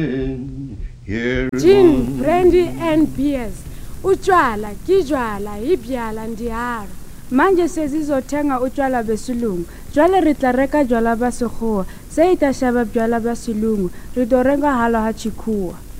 Gin, brandy and beers. Utshwala, kijwala, ibyala ndiyaro. Manje sezizothenga utshwala besilungu. Jwale re tla reka jwala ba sekgowa. Se itashaba jwala ba silungu. Re do renga hala ha chikhuwa.